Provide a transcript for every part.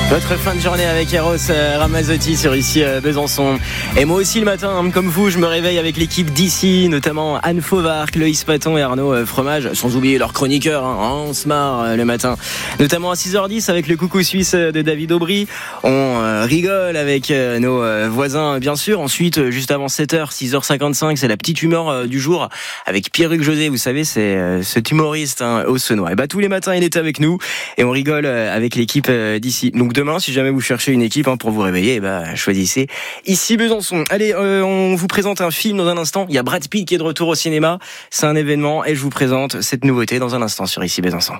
Votre fin de journée avec Eros Ramazzotti sur ici Besançon. Et moi aussi le matin, comme vous, je me réveille avec l'équipe d'ici, notamment Anne Fauvarc, Loïs Paton et Arnaud Fromage, sans oublier leurs chroniqueurs, on se marre le matin. Notamment à 6h10 avec le coucou suisse de David Aubry. On rigole avec nos voisins bien sûr. Ensuite, juste avant 7h, 6h55, c'est la petite humeur du jour avec Pierre-Hugues José, vous savez, c'est cet humoriste haut-saunois. Et tous les matins, il est avec nous et on rigole avec l'équipe d'ici. Donc demain, si jamais vous cherchez une équipe pour vous réveiller, choisissez ici Besançon. Allez, on vous présente un film dans un instant. Il y a Brad Pitt qui est de retour au cinéma. C'est un événement et je vous présente cette nouveauté dans un instant sur ici Besançon.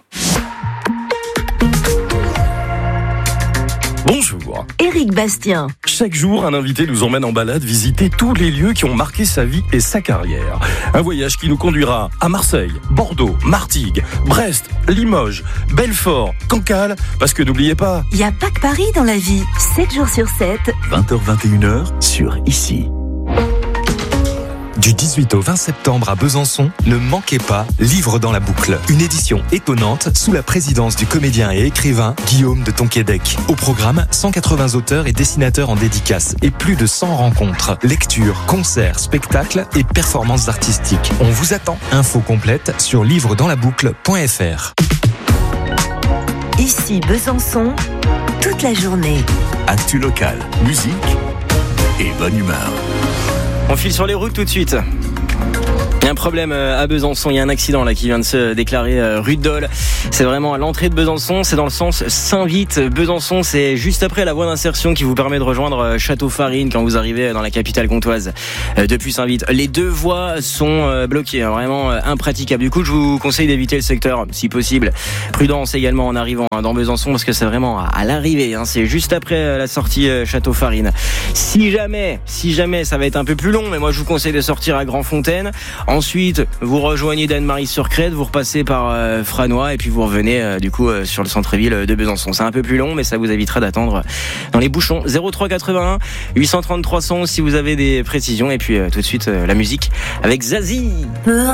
Bonjour. Éric Bastien. Chaque jour, un invité nous emmène en balade visiter tous les lieux qui ont marqué sa vie et sa carrière. Un voyage qui nous conduira à Marseille, Bordeaux, Martigues, Brest, Limoges, Belfort, Cancale, parce que n'oubliez pas... Il n'y a pas que Paris dans la vie. 7 jours sur 7. 20h-21h sur ici. Du 18 au 20 septembre à Besançon, ne manquez pas Livre dans la boucle. Une édition étonnante sous la présidence du comédien et écrivain Guillaume de Tonquédec. Au programme, 180 auteurs et dessinateurs en dédicace et plus de 100 rencontres, lectures, concerts, spectacles et performances artistiques. On vous attend. Info complète sur livredanslaboucle.fr. Ici Besançon, toute la journée. Actu locale, musique et bonne humeur. On file sur les routes tout de suite. Il y a un problème à Besançon, il y a un accident là qui vient de se déclarer rue de Dole. C'est vraiment à l'entrée de Besançon, c'est dans le sens Saint-Vite. Besançon, c'est juste après la voie d'insertion qui vous permet de rejoindre Château-Farine quand vous arrivez dans la capitale comtoise depuis Saint-Vite. Les deux voies sont bloquées, vraiment impraticables. Du coup, je vous conseille d'éviter le secteur si possible. Prudence également en arrivant dans Besançon parce que c'est vraiment à l'arrivée. C'est juste après la sortie Château-Farine. Si jamais ça va être un peu plus long, mais moi je vous conseille de sortir à Grandfontaine. Ensuite, vous rejoignez d'Anne-Marie-sur-Crète, vous repassez par Franois et puis vous revenez sur le centre-ville de Besançon. C'est un peu plus long, mais ça vous évitera d'attendre dans les bouchons. 03 81 830 300 si vous avez des précisions. Et puis tout de suite la musique avec Zazie.